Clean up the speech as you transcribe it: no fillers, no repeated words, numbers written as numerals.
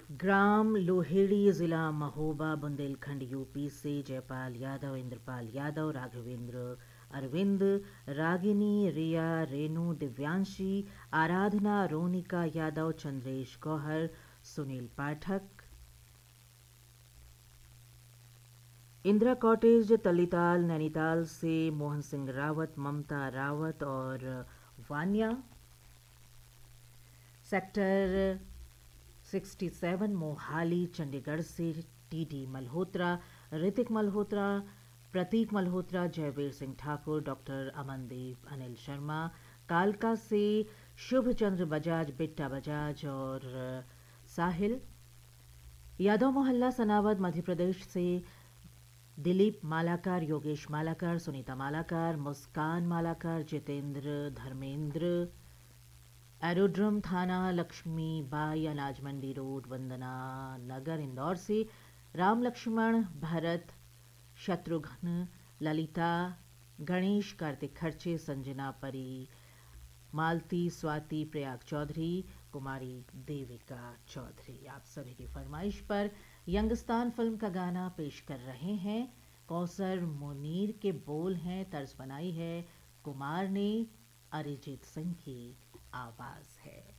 ग्राम लोहेड़ी, जिला महोबा, बुंदेलखंड, यूपी से जयपाल यादव, इंद्रपाल यादव, राघवेंद्र, अरविंद, रागिनी, रिया, रेणु, दिव्यांशी, आराधना, रोनिका यादव, चंद्रेश गौहर, सुनील पाठक। इंदिरा कॉटेज, तलीताल, नैनीताल से मोहन सिंह रावत, ममता रावत और वान्या। सेक्टर 67 मोहाली, चंडीगढ़ से टीडी मल्होत्रा, ऋतिक मल्होत्रा, प्रतीक मल्होत्रा, जयवीर सिंह ठाकुर, डॉक्टर अमनदीप, अनिल शर्मा। कालका से शुभ चंद्र बजाज, बिट्टा बजाज और साहिल। यादव मोहल्ला, सनावद, मध्य प्रदेश से दिलीप मालाकार, योगेश मालाकार, सुनीता मालाकार, मुस्कान मालाकार, जितेंद्र, धर्मेंद्र। एरोड्रम थाना, लक्ष्मीबाई, अनाज मंडी रोड, वंदना नगर, इंदौर से राम लक्ष्मण, भरत, शत्रुघ्न, ललिता, गणेश, कार्तिक खर्चे, संजना, परी, मालती, स्वाति, प्रयाग चौधरी, कुमारी देविका चौधरी। आप सभी की फरमाइश पर यंगस्तान फिल्म का गाना पेश कर रहे हैं। कौसर मुनीर के बोल हैं, तर्ज बनाई है कुमार ने, अरिजीत सिंह की आवाज है।